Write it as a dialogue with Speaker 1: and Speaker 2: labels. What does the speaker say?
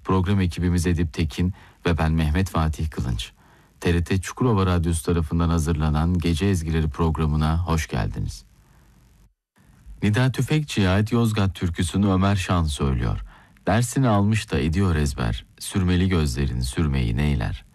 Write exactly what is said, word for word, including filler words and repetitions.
Speaker 1: Program ekibimiz Edip Tekin ve ben Mehmet Fatih Kılınç. T R T Çukurova Radyosu tarafından hazırlanan Gece Ezgileri programına hoş geldiniz. Nida Tüfekçi'ye ait Yozgat türküsünü Ömer Şan söylüyor. Dersini almış da ediyor ezber, sürmeli gözlerin sürmeyi neyler.